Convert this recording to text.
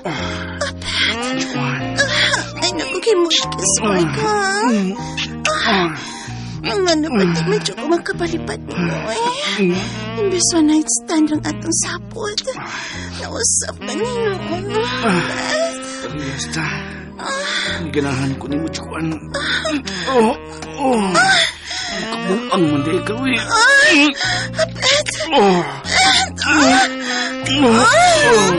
Ay, nagugimot ka, sorry ka. Ano ba, di medyo kumakapalipad mo eh. Imbes one night stand lang atong sapod. Nausap na ninoon. Basta, ganahan ko ni mo, Juan. Kabuang man di ikaw eh. Apet!